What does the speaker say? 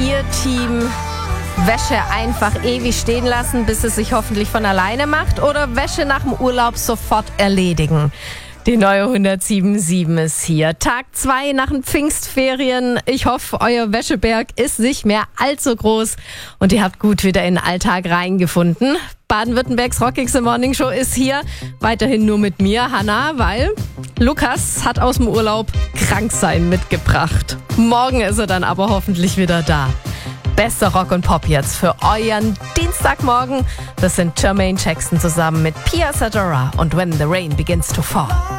Ihr Team Wäsche einfach ewig stehen lassen, bis es sich hoffentlich von alleine macht, oder Wäsche nach dem Urlaub sofort erledigen? Die neue 107.7 ist hier. Tag 2 nach den Pfingstferien. Ich hoffe, euer Wäscheberg ist nicht mehr allzu groß und ihr habt gut wieder in den Alltag reingefunden. Baden-Württembergs Rockigste Morning Show ist hier. Weiterhin nur mit mir, Hannah, weil Lukas hat aus dem Urlaub Kranksein mitgebracht. Morgen ist er dann aber hoffentlich wieder da. Bester Rock und Pop jetzt für euren Dienstagmorgen. Das sind Jermaine Jackson zusammen mit Pia Zadora und When the Rain Begins to Fall.